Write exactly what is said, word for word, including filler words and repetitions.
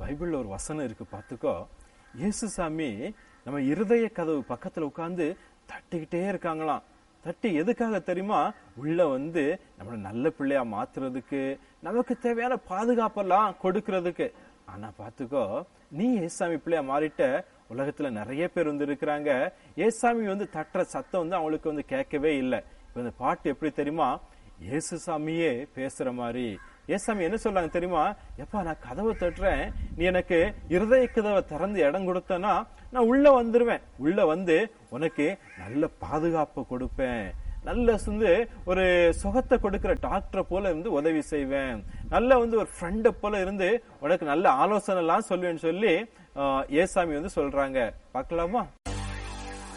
பைபிள்ல ஒரு வசனம் இருக்கு பார்த்துக்கோ. இயேசு சாமி நம்ம இருதய கதவு பக்கத்துல உட்கார்ந்து தட்டிக்கிட்டே இருக்காங்களாம். தட்டி எதுக்காக தெரியுமா? உள்ள வந்து நம்மள நல்ல பிள்ளையா மாத்துறதுக்கு, நமக்கு தேவையான பாதுகாப்பெல்லாம் கொடுக்கறதுக்கு. ஆனா பாத்துக்கோ, நீ ஏசாமி பிள்ளையா மாறிட்ட. உலகத்துல நிறைய பேர் வந்து இருக்கிறாங்க, ஏசாமி வந்து தட்டுற சத்தம் வந்து அவங்களுக்கு வந்து கேட்கவே இல்லை. இப்ப இந்த பாட்டு எப்படி தெரியுமா? இயேசு சாமியே பேசுற மாதிரி. ஏசாமி என்ன சொல்றாங்க தெரியுமா? எப்பா, நான் கதவை தட்டுறேன், நீ எனக்கு இருதய கதவை திறந்து இடம் கொடுத்தனா நான் உள்ள வந்துருவேன். உள்ள வந்து உனக்கு நல்ல பாதுகாப்பு கொடுப்பேன், நல்ல வந்து ஒரு சுகத்தை கொடுக்கிற டாக்டரை போல இருந்து உதவி செய்வேன், நல்ல வந்து ஒரு ஃப்ரெண்டை போல இருந்து உனக்கு நல்ல ஆலோசனை எல்லாம் சொல்லுவேன்னு சொல்லி ஏசாமி வந்து சொல்றாங்க. பார்க்கலாமா?